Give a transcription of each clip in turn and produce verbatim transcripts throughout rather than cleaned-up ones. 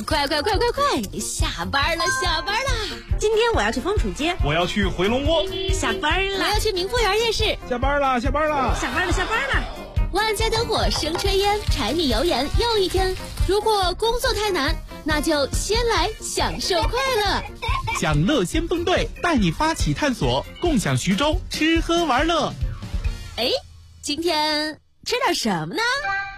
快快快快快，下班了下班了！ 今天我要去枫楚街， 我要去回龙窝， 下班了！ 我要去明富园夜市， 下班了下班了！ 下班了下班了！ 万家灯火生炊烟，柴米油盐又一天。如果工作太难，那就先来享受快乐。 享乐先锋队带你发起探索，共享徐州吃喝玩乐。 哎，今天吃点什么呢？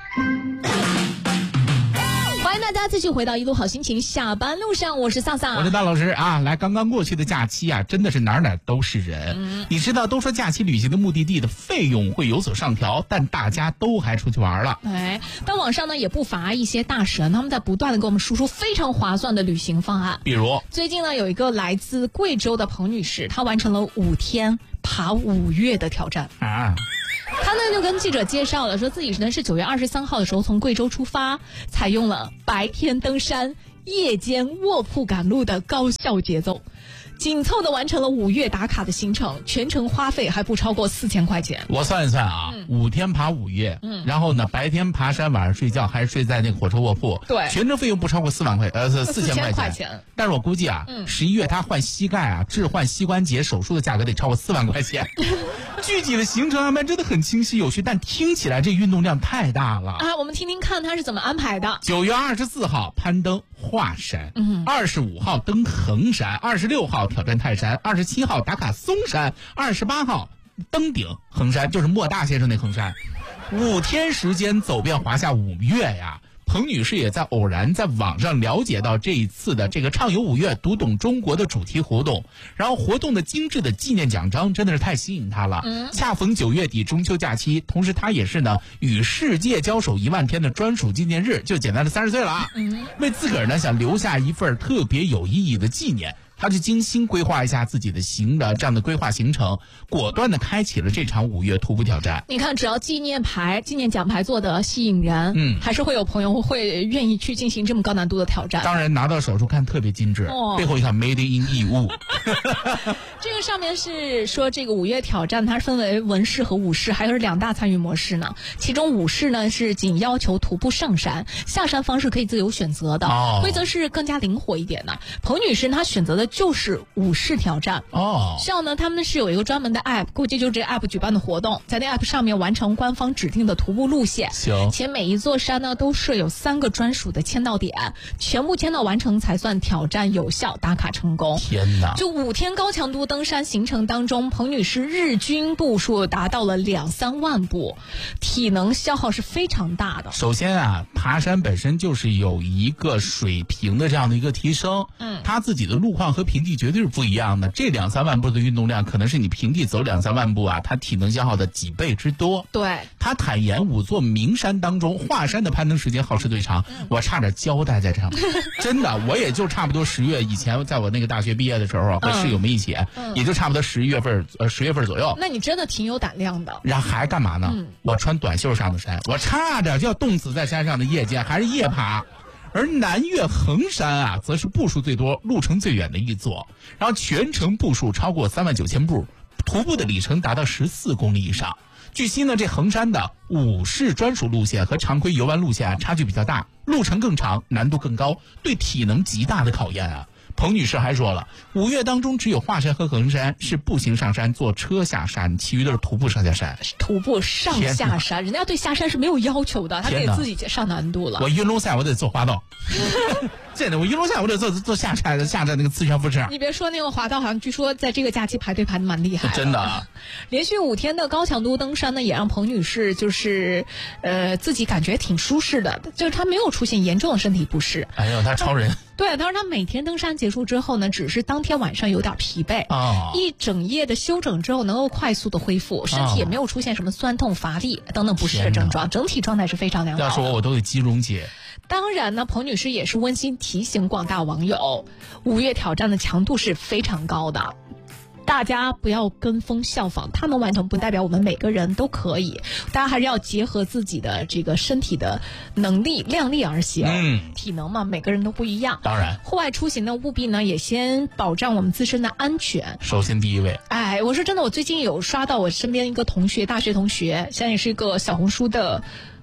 欢迎大家继续回到一路好心情下班路上，我是丧丧， 我是大老师啊。来，刚刚过去的假期啊，真的是哪哪都是人。嗯、你知道，都说假期旅行的目的地的费用会有所上调，但大家都还出去玩了。 哎，但网上呢也不乏一些大神，他们在不断的给我们输出非常划算的旅行方案。 比如， 最近呢有一个来自贵州的彭女士，她完成了五天爬五岳的挑战啊。 他呢就跟记者介绍了，说自己呢是九月二十三号的时候从贵州出发，采用了白天登山、夜间卧铺赶路的高效节奏，紧凑的完成了五岳打卡的行程，全程花费还不超过四千块钱。 我算一算啊，嗯、五天爬五岳，嗯，然后呢白天爬山，晚上睡觉，还是睡在那个火车卧铺， 对， 全程费用不超过四万块，呃，四千块钱。 块钱。 但是我估计啊，十、嗯、一月他换膝盖啊，置换膝关节手术的价格得超过四万块钱。具体的行程安排真的很清晰有序，但听起来这运动量太大了啊！我们听听看他是怎么安排的。 九月二十四号攀登华山，嗯，二十五号登衡山，二十六号挑战泰山，二十七号打卡嵩山，二十八号登顶衡山，就是莫大先生那衡山。五天时间走遍华夏五岳呀！彭女士也在偶然在网上了解到这一次的这个畅游五岳读懂中国的主题活动，然后活动的精致的纪念奖章真的是太吸引她了。嗯，恰逢九月底中秋假期，同时她也是呢与世界交手一万天的专属纪念日，就简单的三十岁了啊。嗯，为自个儿呢想留下一份特别有意义的纪念，他就精心规划一下自己的行的这样的规划行程，果断的开启了这场五岳徒步挑战。 你看，只要纪念牌、纪念奖牌做的吸引人，嗯，还是会有朋友会愿意去进行这么高难度的挑战。 当然，拿到手处看特别精致，哦、背后一看 Made in 义乌。 这个上面是说，这个五岳挑战它分为文式和武式，还有两大参与模式呢。其中武式呢是仅要求徒步上山，下山方式可以自由选择的，哦、规则是更加灵活一点的。彭女士她选择的就是武士挑战哦，需要呢，他们是有一个专门的 app， 估计就是这个 app 举办的活动，在那 app 上面完成官方指定的徒步路线， 行， 且每一座山呢都设有三个专属的签到点，全部签到完成才算挑战有效，打卡成功。 天哪！ 就五天高强度登山行程当中，彭女士日均步数达到了两三万步，体能消耗是非常大的。 首先啊，爬山本身就是有一个水平的这样的一个提升，嗯，他自己的路况和平地绝对是不一样的，这两三万步的运动量可能是你平地走两三万步啊，他体能消耗的几倍之多。 对， 他坦言五座名山当中，华山的攀登时间耗时最长，嗯、我差点交代在这上面。真的，我也就差不多十月以前，在我那个大学毕业的时候啊，和室友们一起，嗯、也就差不多十一月份呃十月份左右。 那你真的挺有胆量的。 然后还干嘛呢？嗯、我穿短袖上的山，我差点就要冻死在山上的夜间，还是夜爬。而南岳衡山啊，则是步数最多、路程最远的一座，然后全程步数超过三万九千步，徒步的里程达到十四公里以上。据悉呢，这衡山的武士专属路线和常规游玩路线啊，差距比较大，路程更长，难度更高，对体能极大的考验啊。彭女士还说了，五岳当中只有华山和衡山是步行上山，坐车下山，其余都是徒步上下山。 徒步上下山，人家对下山是没有要求的，他给自己上难度了。 我云龙山我得坐滑道，真的，我云龙山我得坐坐下山下着那个自悬浮车。 你别说那个滑道，好像据说在这个假期排队排的蛮厉害的。 真的、啊， 连续五天的高强度登山呢，也让彭女士就是呃自己感觉挺舒适的，就是她没有出现严重的身体不适。 哎呦，她超人。 对，他说他每天登山结束之后呢，只是当天晚上有点疲惫，哦、一整夜的休整之后能够快速的恢复，身体也没有出现什么酸痛、乏力等等不适的症状，整体状态是非常良好的。 要说我都有肌溶解。 当然呢，彭女士也是温馨提醒广大网友，五岳挑战的强度是非常高的。大家不要跟风效仿，他能完成不代表我们每个人都可以，大家还是要结合自己的这个身体的能力，量力而行。嗯，体能嘛，每个人都不一样。 当然， 户外出行呢，务必呢也先保障我们自身的安全， 首先第一位。 哎，我说真的，我最近有刷到我身边一个同学，大学同学，现在也是一个小红书的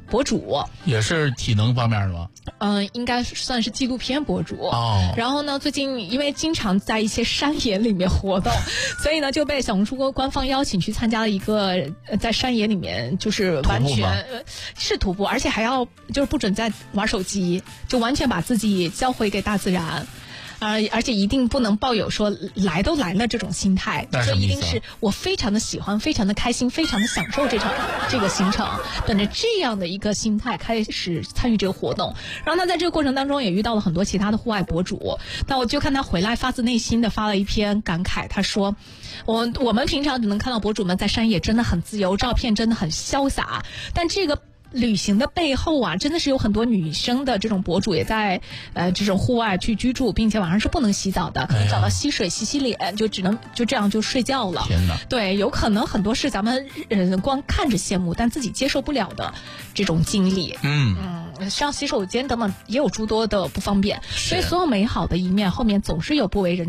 博主， 也是体能方面的吗？ 嗯、呃，应该算是纪录片博主。 哦。 然后呢，最近因为经常在一些山野里面活动，所以呢就被小红书官方邀请去参加了一个在山野里面就是完全呃是徒步，而且还要就是不准再玩手机，就完全把自己交回给大自然。呃，而且一定不能抱有说来都来了这种心态，所以一定是我非常的喜欢，非常的开心，非常的享受这场这个行程，本着这样的一个心态开始参与这个活动。然后他在这个过程当中也遇到了很多其他的户外博主，但我就看他回来发自内心的发了一篇感慨，他说我我们平常只能看到博主们在山野真的很自由，照片真的很潇洒，但这个旅行的背后啊，真的是有很多女生的这种博主也在呃这种户外去居住，并且晚上是不能洗澡的，可能找到溪水洗洗脸，就只能就这样就睡觉了。 天哪！ 对，有可能很多是咱们呃光看着羡慕，但自己接受不了的这种经历。 嗯嗯，上洗手间等等也有诸多的不方便，所以所有美好的一面后面总是有不为人